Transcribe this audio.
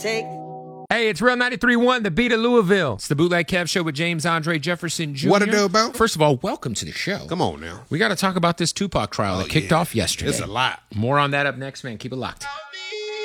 Hey, it's Real 93.1, the beat of Louisville. It's the Bootleg Kev Show with James Andre Jefferson Jr. What it do about? First of all, welcome to the show. Come on now. We got to talk about this Tupac trial that kicked off yesterday. It's a lot. More on that up next, man. Keep it locked.